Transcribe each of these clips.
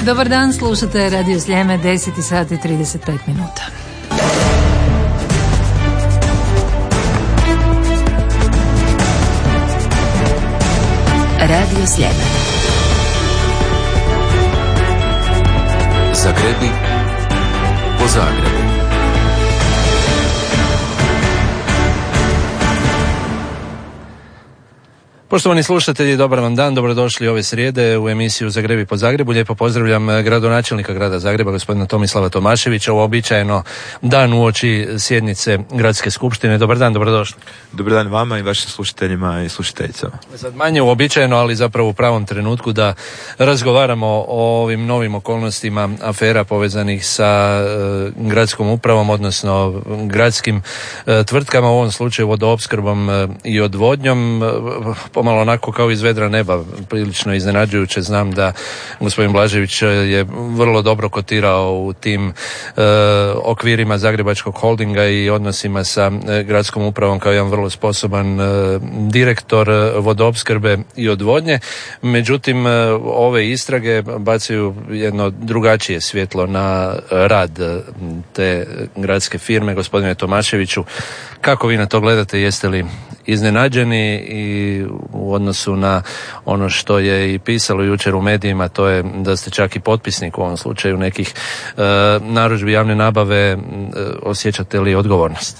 Dobar dan, slušate Radio Sljeme, 10 sati 35 minuta. Radio Sljeme. Zagrebi po Zagrebu. Poštovani slušatelji, dobar vam dan, dobrodošli ove srijede u emisiju Zagrebi po Zagrebu. Lijepo pozdravljam gradonačelnika grada Zagreba, gospodina Tomislava Tomaševića, uobičajeno dan uoči sjednice Gradske skupštine. Dobar dan, dobrodošli. Dobar dan vama i vašim slušateljima i slušateljicama. Sad manje uobičajeno, ali zapravo u pravom trenutku da razgovaramo o ovim novim okolnostima afera povezanih sa gradskom upravom, odnosno gradskim tvrtkama, u ovom slučaju vodoopskrbom i odvodnjom. Pomalo onako kao iz vedra neba, prilično iznenađujuće. Znam da gospodin Blažević je vrlo dobro kotirao u tim okvirima Zagrebačkog holdinga i odnosima sa gradskom upravom kao jedan vrlo sposoban direktor vodoopskrbe i odvodnje. Međutim, ove istrage bacaju jedno drugačije svjetlo na rad te gradske firme. Gospodine Tomaševiću, kako vi na to gledate? Jeste li iznenađeni i u odnosu na ono što je i pisalo jučer u medijima, to je da ste čak i potpisnik u ovom slučaju nekih narudžbi javne nabave, osjećate li odgovornost?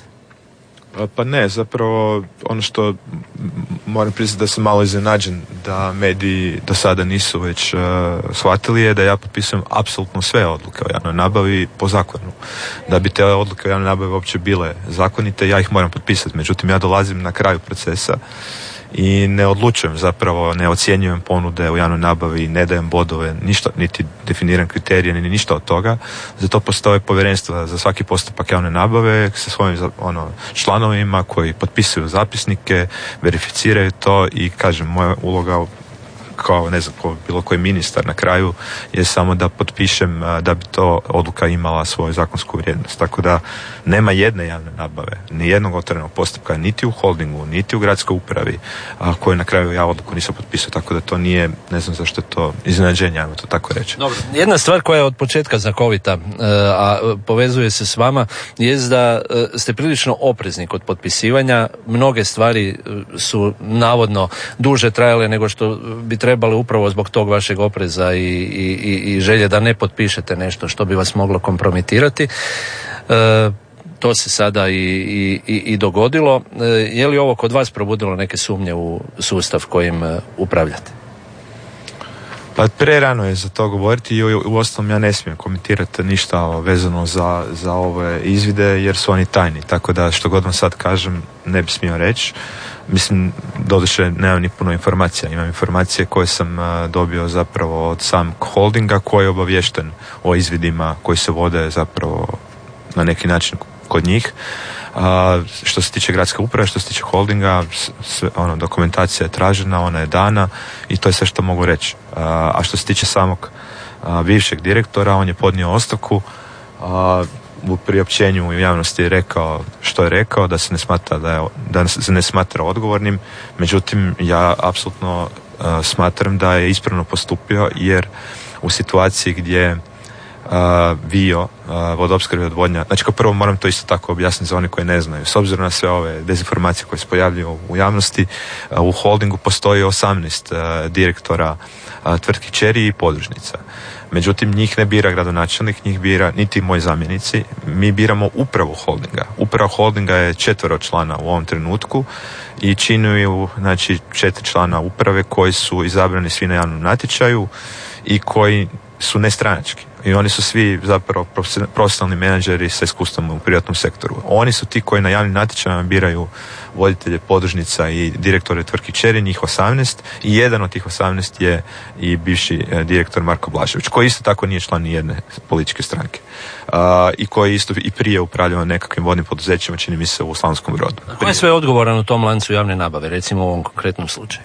Pa ne, zapravo ono što moram priznati da sam malo iznenađen da mediji do sada nisu već shvatili je da ja potpisujem apsolutno sve odluke o javnoj nabavi po zakonu. Da bi te odluke o javnoj nabavi uopće bile zakonite, ja ih moram potpisati. Međutim, ja dolazim na kraju procesa i ne odlučujem, zapravo ne ocjenjujem ponude u javnoj nabavi, ne dajem bodove, ništa, niti definiram kriterije, ni ništa od toga. Zato postoje povjerenstva za svaki postupak javne nabave sa svojim članovima koji potpisuju zapisnike, verificiraju to i kažem, moja uloga kao ne znam bilo koji ministar na kraju je samo da potpišem da bi to odluka imala svoju zakonsku vrijednost. Tako da nema jedne javne nabave, ni jednog otvorenog postupka, niti u holdingu, niti u gradskoj upravi, koju na kraju ja odluku nisam potpisao, tako da to nije, ne znam zašto je to iznenađenje, ajmo to tako reći. Dobro. Jedna stvar koja je od početka znakovita, a povezuje se s vama, je da ste prilično oprezni kod potpisivanja. Mnoge stvari su navodno duže trajale nego što bi trebali upravo zbog tog vašeg opreza i želje da ne potpišete nešto što bi vas moglo kompromitirati. To se sada i dogodilo. Je li ovo kod vas probudilo neke sumnje u sustav kojim upravljate? Pa prerano je za to govoriti i uostalom ja ne smijem komentirati ništa vezano za ove izvide jer su oni tajni, tako da što god vam sad kažem ne bi smio reći. Mislim, doduše nemam ni puno informacija, imam informacije koje sam dobio zapravo od samog holdinga koji je obaviješten o izvidima koji se vode zapravo na neki način kod njih. Što se tiče gradske uprave, što se tiče holdinga, dokumentacija je tražena, ona je dana i to je sve što mogu reći. A što se tiče samog bivšeg direktora, on je podnio ostavku, u priopćenju u javnosti je rekao što je rekao, da se ne smatra odgovornim. Međutim, ja apsolutno smatram da je ispravno postupio jer u situaciji gdje VIO, vodoopskrba i odvodnja, znači kao prvo moram to isto tako objasniti za one koji ne znaju. S obzirom na sve ove dezinformacije koje se pojavljuju u javnosti, u holdingu postoji 18 direktora tvrtki kćeri i podružnica. Međutim, njih ne bira gradonačelnik, njih bira niti moji zamjenici. Mi biramo upravu holdinga. Uprava holdinga je 4 člana u ovom trenutku i činu znači 4 člana uprave koji su izabrani svi na javnom natječaju i koji su nestranački. I oni su svi zapravo profesionalni menadžeri sa iskustvom u privatnom sektoru. Oni su ti koji na javnim natječajima biraju voditelje podružnica i direktore tvrtki kćeri, njih 18 i jedan od tih 18 je i bivši direktor Marko Blažević, koji isto tako nije član nijedne političke stranke. I koji isto i prije upravljao nekakvim vodnim poduzećima, čini mi se u Slavonskom Brodu. Ko je sve odgovoran u tom lancu javne nabave, recimo u ovom konkretnom slučaju?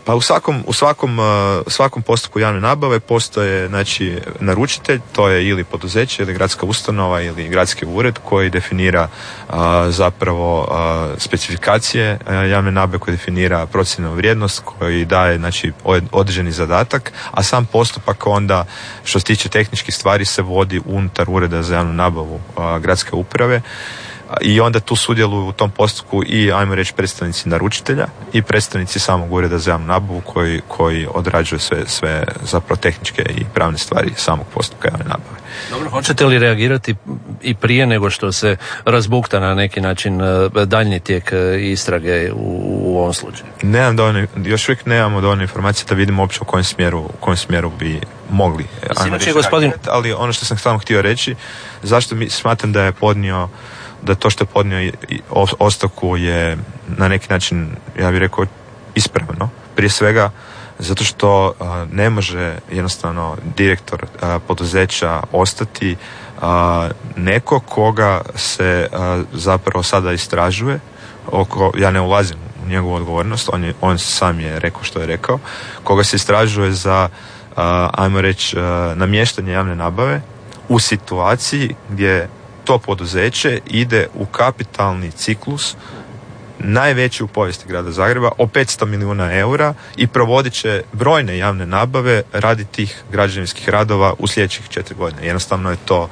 Pa u svakom postupku javne nabave postoje, znači, naručitelj, to je ili poduzeće ili gradska ustanova ili gradski ured koji definira zapravo specifikacije javne nabave, koji definira procjenu vrijednost, koji daje, znači, određeni zadatak, a sam postupak onda što se tiče tehničkih stvari se vodi unutar ureda za javnu nabavu gradske uprave. I onda tu sudjeluju u tom postupku i, ajmo reći, predstavnici naručitelja i predstavnici samog ureda za javnu nabavu koji odrađuju sve zapravo tehničke i pravne stvari samog postupka javne nabave. Dobro, hoćete li reagirati i prije nego što se razbukta na neki način daljnji tijek istrage u ovom slučaju? Još uvijek nemamo dovoljno informacije da vidimo uopće u kojem smjeru bi mogli. Ali ono što sam samo htio reći, zašto smatram da to što je podnio ostavku je na neki način, ja bih rekao, ispravno. Prije svega zato što ne može jednostavno direktor poduzeća ostati neko koga se zapravo sada istražuje. Ja ne ulazim u njegovu odgovornost, on sam je rekao što je rekao, koga se istražuje za, ajmo reći, namještanje javne nabave u situaciji gdje to poduzeće ide u kapitalni ciklus najveći u povijesti grada Zagreba o 500 milijuna eura i provodit će brojne javne nabave radi tih građevinskih radova u sljedećih 4 godine. Jednostavno je to...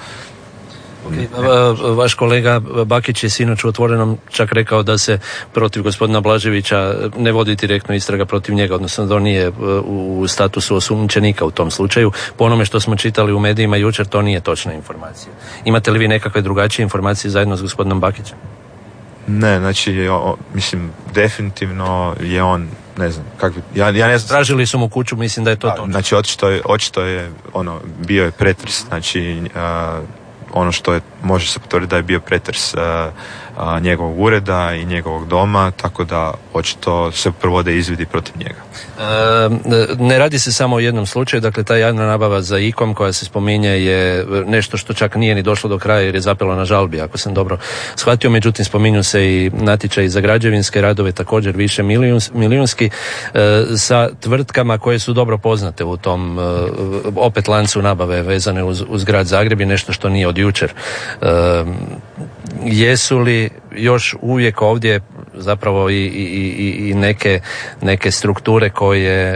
Vaš kolega Bakić je sinoć u Otvorenom čak rekao da se protiv gospodina Blaževića ne vodi direktno istraga protiv njega, odnosno da on nije u statusu osumnjičenika u tom slučaju. Po onome što smo čitali u medijima jučer, to nije točna informacija. Imate li vi nekakve drugačije informacije zajedno s gospodinom Bakićem? Ne, znači, mislim, definitivno je on, ne znam, ja ne znam. Tražili su mu kuću, mislim da je to točno. Znači, očito je, bio je pretres, znači, ono što može se potvrditi da je bio pretres njegovog ureda i njegovog doma, tako da očito se provode izvidi protiv njega. Ne radi se samo o jednom slučaju, dakle ta javna nabava za IKOM koja se spominje je nešto što čak nije ni došlo do kraja jer je zapelo na žalbi, ako sam dobro shvatio, međutim spominju se i natječaji za građevinske radove, također više milijunski, sa tvrtkama koje su dobro poznate u tom opet lancu nabave vezane uz grad Zagreb i nešto što nije od jučer. Jesu li još uvijek ovdje zapravo i neke strukture koje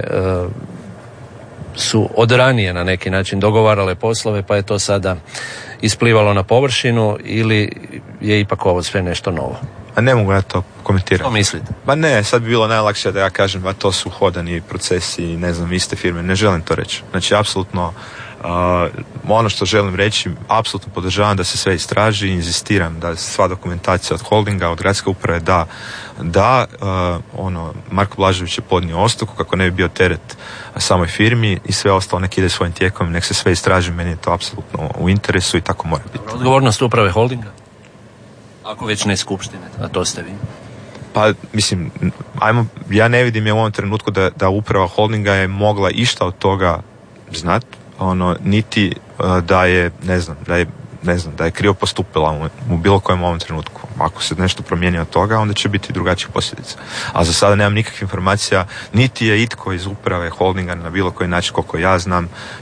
su od ranije na neki način dogovarale poslove, pa je to sada isplivalo na površinu, ili je ipak ovo sve nešto novo? A ne mogu ja to komentirati. Što mislite? Ba ne, sad bi bilo najlakše da ja kažem ba to su hodani procesi, ne znam, iste firme. Ne želim to reći. Znači, apsolutno ono što želim reći, apsolutno podržavam da se sve istraži, inzistiram da sva dokumentacija od holdinga, od gradske uprave da Marko Blažević je podnio ostavku kako ne bi bio teret samoj firmi i sve ostalo nek ide svojim tijekom, nek se sve istraži, meni je to apsolutno u interesu i tako mora biti. Odgovornost uprave holdinga? Ako već ne skupštine, a to ste vi. Pa, mislim, ja ne vidim je u ovom trenutku da uprava holdinga je mogla išta od toga znati, niti da je, da je krivo postupila u bilo kojem ovom trenutku. Ako se nešto promijeni od toga, onda će biti drugačijih posljedica. A za sada nemam nikakvih informacija, niti je itko iz uprave holdinga na bilo koji način, koliko ja znam,